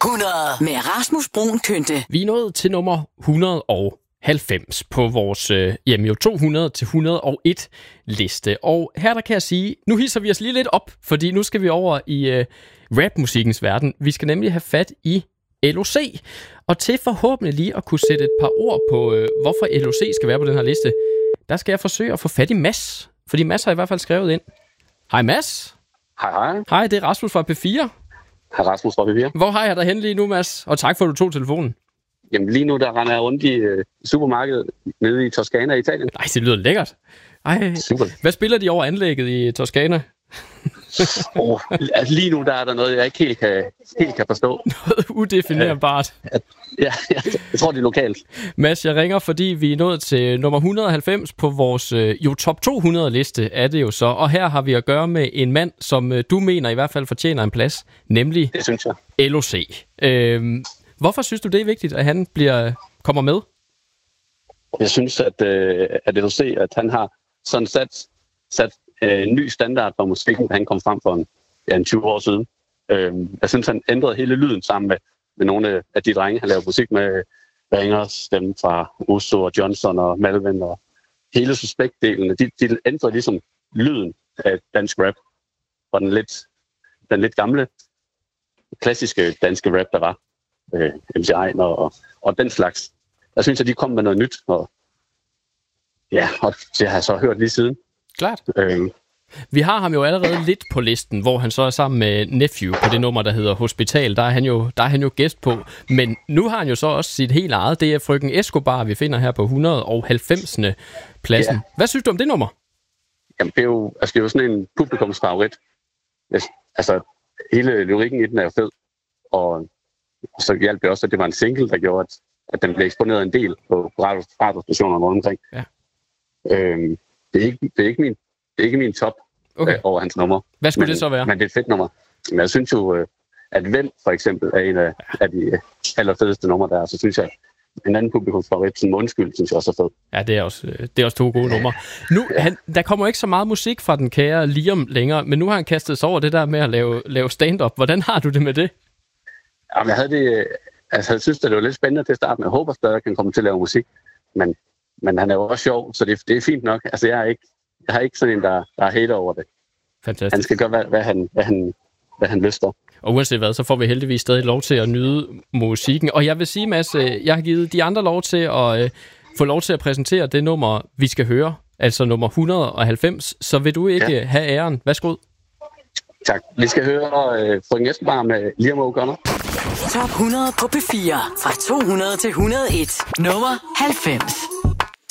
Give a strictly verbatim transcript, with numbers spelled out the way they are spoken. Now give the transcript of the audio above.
hundrede med Rasmus Bruun Kynte. Vi er nået til nummer et hundrede og halvfems på vores øh, jamen jo to hundrede til et hundrede og en liste. Og her der kan jeg sige, nu hisser vi os lige lidt op, fordi nu skal vi over i øh, rapmusikkens verden. Vi skal nemlig have fat i L O C. Og til forhåbentlig lige at kunne sætte et par ord på, øh, hvorfor L O C skal være på den her liste, der skal jeg forsøge at få fat i Mads. Fordi Mads har i hvert fald skrevet ind. Hej Mads. Hej hej. Hej, det er Rasmus fra P fire. Hej Rasmus fra P fire. Hvor har jeg dig hen lige nu, Mads? Og tak for, at du tog telefonen. Jamen lige nu, der render jeg rundt i øh, supermarkedet nede i Toskana i Italien. Nej, det lyder lækkert. Ej, super. Hvad spiller de over anlægget i Toskana? oh, altså lige nu, der er der noget, jeg ikke helt kan, helt kan forstå. Noget udefinerbart. Ja, ja, jeg tror, det er lokalt. Mads, jeg ringer, fordi vi er nået til nummer et hundrede og halvfems på vores jo top to hundrede liste, er det jo så. Og her har vi at gøre med en mand, som du mener i hvert fald fortjener en plads, nemlig det synes jeg. L O C. Øhm, hvorfor synes du, det er vigtigt, at han bliver, kommer med? Jeg synes, at, øh, at L O C, at han har sådan sat, sat øh, en ny standard for musikken, da han kom frem for en, ja, en tyve år siden. Øh, jeg synes, han ændrede hele lyden sammen med, med nogle af de drenge, han lavede musik med. Bangers, dem fra Uso og Johnson og Malvin og hele Suspekt-delen. De, de ændrede ligesom lyden af dansk rap. Og den lidt, den lidt gamle, klassiske danske rap, der var. Øh, M C Ejner og, og den slags. Jeg synes, at de kom med noget nyt. Og, ja, og det har jeg så hørt lige siden. Klart. Øh, Vi har ham jo allerede lidt på listen, hvor han så er sammen med Nephew på det nummer, der hedder Hospital. Der er han jo, der er han jo gæst på. Men nu har han jo så også sit helt eget. Det er Frøken Escobar, vi finder her på et hundrede og halvfems pladsen. Ja. Hvad synes du om det nummer? Jamen, det er jo, altså, det er jo sådan en publikumsfavorit. Altså, hele lyrikken i den er jo fed. Og, og så hjalp det også, at det var en single, der gjorde, at, at den blev eksponeret en del på radiostationer rundt omkring. Ja. Øhm, det, er ikke, det, er ikke min, det er ikke min top okay. øh, over hans nummer. Hvad skulle men, det så være? Men det er et fedt nummer. Men jeg synes jo, øh, at Hvem for eksempel er en af, ja. af de øh, allerfedeste numre der. Så synes jeg, en anden publikumsfavorit, som Undskyld, synes jeg også er fed. Ja, det er også, det er også to gode numre. Nu, ja. han, der kommer ikke så meget musik fra den kære Liam længere, men nu har han kastet sig over det der med at lave, lave stand-up. Hvordan har du det med det? Jamen, jeg havde det, altså, jeg synes, det var lidt spændende til at starte med. Jeg håber stadig, at jeg kan komme til at lave musik. Men, men han er jo også sjov, så det, det er fint nok. Altså, jeg er ikke, jeg har ikke sådan en, der, der er hater over det. Fantastisk. Han skal gøre, hvad, hvad, han, hvad, han, hvad han lyster. Og uanset hvad, så får vi heldigvis stadig lov til at nyde musikken. Og jeg vil sige, Mads, jeg har givet de andre lov til at øh, få lov til at præsentere det nummer, vi skal høre. Altså nummer et hundrede og halvfems. Så vil du ikke ja. have æren. Værsgo. Tak. Vi skal høre øh, Frøken Escobar med Liam O'Connor. Top hundrede på P fire. Fra to hundrede til et hundrede og en. Nummer halvfems.